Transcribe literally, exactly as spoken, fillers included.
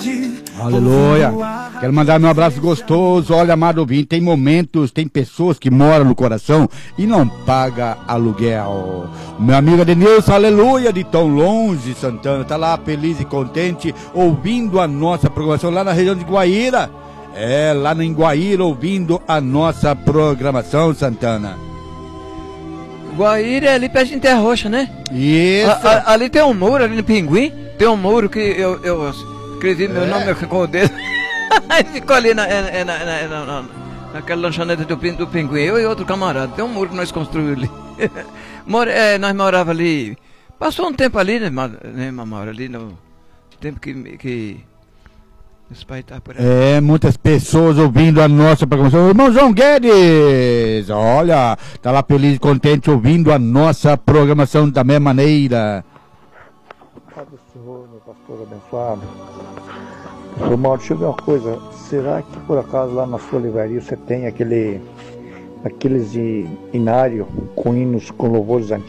Aleluia. Quero mandar meu abraço gostoso. Olha, amado ouvinte, tem momentos, tem pessoas que moram no coração e não pagam aluguel. Meu amigo Adenilson, aleluia, de tão longe, Santana, tá lá feliz e contente, ouvindo a nossa programação lá na região de Guaíra. É, lá em Guaíra, ouvindo a nossa programação, Santana. Guaíra é ali perto de Terra Roxa, né? Isso. A, a, ali tem um muro, ali no Pinguim, tem um muro que eu, eu escrevi meu é. nome com o dedo. Aí ficou ali na, na, na, na, na, naquela lanchonete do, do Pinguim, eu e outro camarada. Tem um muro que nós construímos ali. More, é, nós morávamos ali. Passou um tempo ali, né, né Mamora? Ali no tempo que. que esse pai tá por aí. É, muitas pessoas ouvindo a nossa programação. Irmão João Guedes, olha, tá lá feliz e contente ouvindo a nossa programação da mesma maneira. Paz do Senhor, meu pastor abençoado. Ô Mauro, deixa eu ver uma coisa. Será que por acaso lá na sua livraria você tem aquele aqueles inário com hinos com louvores antigos?